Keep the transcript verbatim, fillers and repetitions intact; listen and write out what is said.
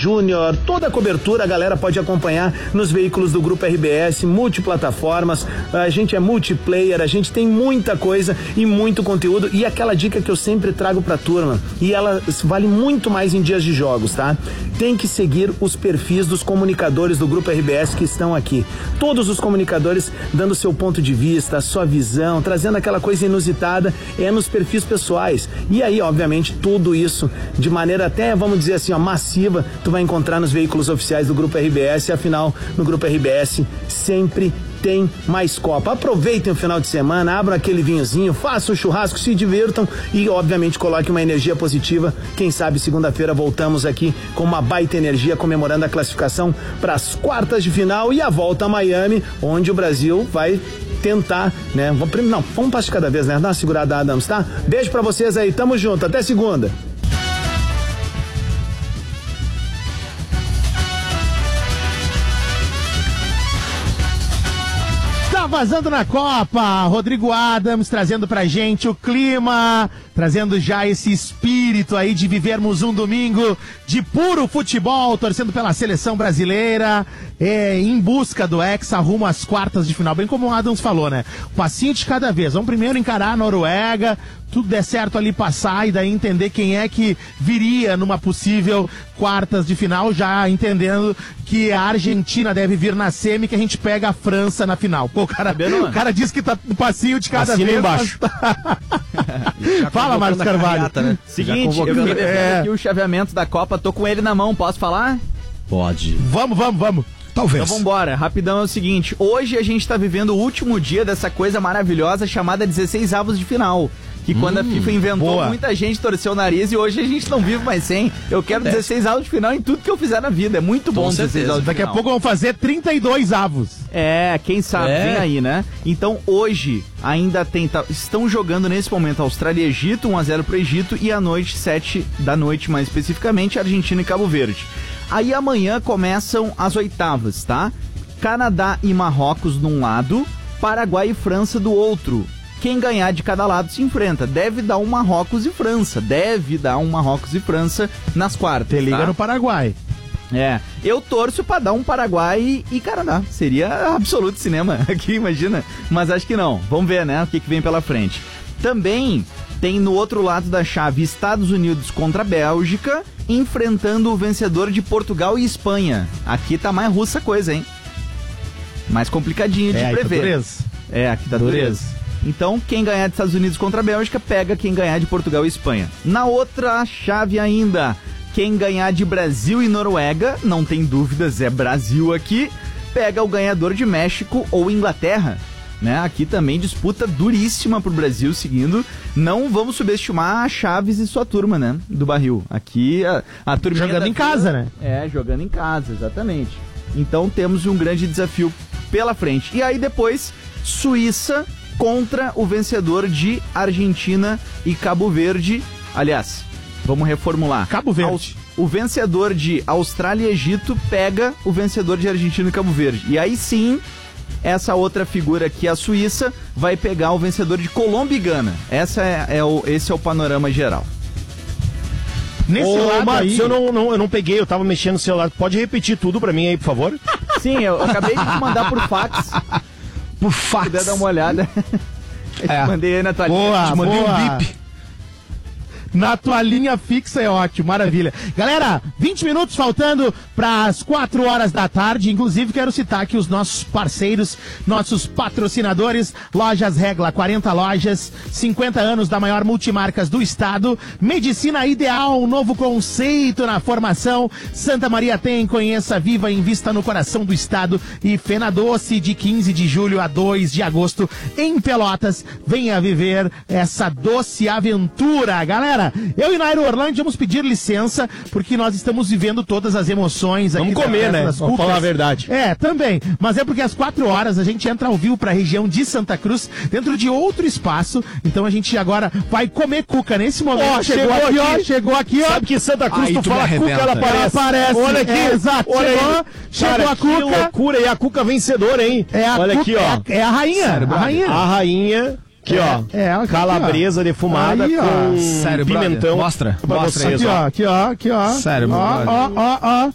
Júnior, toda a cobertura a galera pode acompanhar nos veículos do Grupo R B S, multiplataformas, a gente é multiplayer, a gente tem muita coisa e muito conteúdo, e aquela dica que eu sempre trago pra turma, e ela vale muito mais em dias de jogos, tá? Tem que seguir os perfis dos comunicadores do Grupo R B S que estão aqui. Todos os comunicadores dando seu ponto de vista, a sua visão, trazendo aquela coisa inusitada, é nos perfis pessoais. E aí, obviamente, tudo isso de maneira até, vamos dizer assim, ó, massiva, tu vai encontrar nos veículos oficiais do Grupo R B S, afinal, no Grupo R B S sempre tem mais Copa. Aproveitem o final de semana, abram aquele vinhozinho, façam um churrasco, se divirtam e, obviamente, coloquem uma energia positiva. Quem sabe segunda-feira voltamos aqui com uma baita energia comemorando a classificação para as quartas de final e a volta a Miami, onde o Brasil vai tentar, né? Não, vamos um passo de cada vez, né? Dá uma segurada, Adams, tá? Beijo pra vocês aí, tamo junto, até segunda. Vazando na Copa, Rodrigo Adams trazendo pra gente o clima, trazendo já esse espírito aí de vivermos um domingo de puro futebol, torcendo pela seleção brasileira, é, em busca do Hexa, rumo às quartas de final, bem como o Adams falou, né? Passinho de cada vez, vamos primeiro encarar a Noruega, tudo der certo ali passar e daí entender quem é que viria numa possível quartas de final, já entendendo que a Argentina deve vir na semi, que a gente pega a França na final. Pô, o cara, o cara disse que tá no passinho de cada Assina vez. embaixo. Tá... Fala, Marcos Carvalho. Carreata, né? Seguinte, eu queria é... aqui o chaveamento da Copa, tô com ele na mão, posso falar? Pode. Vamos, vamos, vamos. Talvez. Então vambora, rapidão é o seguinte, hoje a gente tá vivendo o último dia dessa coisa maravilhosa chamada dezesseis avos de final. Que quando hum, a FIFA inventou, boa. Muita gente torceu o nariz e hoje a gente não vive mais sem. Eu quero dezesseis avos de final em tudo que eu fizer na vida. É muito bom dezesseis avos de Daqui final. a pouco vão fazer trinta e dois avos. É, quem sabe, é. Vem aí, né? Então hoje ainda tem, tá, estão jogando nesse momento Austrália e Egito, um a zero pro Egito, e à noite, sete da noite mais especificamente, Argentina e Cabo Verde. Aí amanhã começam as oitavas, tá? Canadá e Marrocos num lado, Paraguai e França do outro. Quem ganhar de cada lado se enfrenta. Deve dar um Marrocos e França. Deve dar um Marrocos e França nas quartas. Te liga, tá? No Paraguai. É, eu torço pra dar um Paraguai e Canadá. Seria absoluto cinema aqui, imagina. Mas acho que não. Vamos ver, né? O que, que vem pela frente. Também tem no outro lado da chave Estados Unidos contra a Bélgica, enfrentando o vencedor de Portugal e Espanha. Aqui tá mais russa a coisa, hein? Mais complicadinho de é, prever. Tá dureza. É, aqui tá dureza. dureza. Então, quem ganhar de Estados Unidos contra a Bélgica, pega quem ganhar de Portugal e Espanha. Na outra chave ainda, quem ganhar de Brasil e Noruega, não tem dúvidas, é Brasil aqui, pega o ganhador de México ou Inglaterra. Né? Aqui também disputa duríssima pro Brasil seguindo. Não vamos subestimar a Chaves e sua turma, né? Do barril. Aqui a, a turma jogando em casa, né? É, jogando em casa, exatamente. Então temos um grande desafio pela frente. E aí depois, Suíça contra o vencedor de Argentina e Cabo Verde. Aliás, vamos reformular. Cabo Verde. O vencedor de Austrália e Egito pega o vencedor de Argentina e Cabo Verde. E aí sim, essa outra figura aqui, a Suíça, vai pegar o vencedor de Colômbia e Gana. Essa é, é o, esse é o panorama geral. Nesse Ô, lado Marcos, aí... eu não, não, eu não peguei, eu tava mexendo no celular. Pode repetir tudo pra mim aí, por favor? Sim, eu acabei de te mandar por fax. Por fax. Se puder dar uma olhada. Eu é. te mandei aí na tua boa, linha. Te mandei boa. um bip. Na tua linha fixa é ótimo, maravilha. Galera, vinte minutos faltando para as quatro horas da tarde. Inclusive, quero citar aqui os nossos parceiros, nossos patrocinadores. Lojas Regla, quarenta lojas, cinquenta anos da maior multimarcas do estado. Medicina Ideal, um novo conceito na formação. Santa Maria tem, conheça, viva, invista no coração do estado. E Fena Doce, de quinze de julho a dois de agosto, em Pelotas. Venha viver essa doce aventura, galera. Eu e Nairo Orlando vamos pedir licença, porque nós estamos vivendo todas as emoções aqui. Vamos comer, né? Vamos falar a verdade. É, também. Mas é porque às quatro horas a gente entra ao vivo para a região de Santa Cruz, dentro de outro espaço. Então a gente agora vai comer cuca nesse momento. Ó, chegou, chegou aqui, ó. Chegou aqui, ó. Sabe que Santa Cruz, aí, tu, tu fala cuca, ela aparece. Ela aparece. Olha aqui. É, exato. Olha chegou, aí. Chegou cara, a cuca. Que loucura. E a cuca vencedora, hein? É a Olha cuca, aqui, ó. É a, é a rainha. Sério, a rainha. A rainha. Aqui, ó. É, aqui, calabresa ó. defumada aí, com Sério, pimentão. Mostra. Pra mostra vocês, aqui, ó. Aqui, ó. Aqui, ó. Sério, ó, ó, ó, ó.